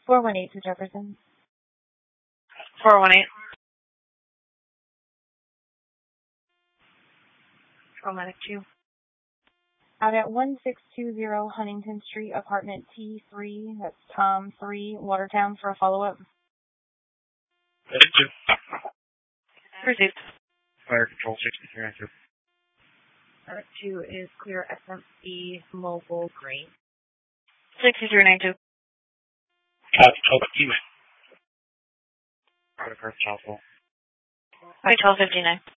418 to Jefferson. 418. Medic 2. Out at 1620 Huntington Street, apartment T3, that's Tom 3, Watertown, for a follow-up. Medic 2. Received. Fire control 6392. Medic 2 is clear SMC mobile green. 6392. Talbot Kiwi. Credit card, child full. By 1259.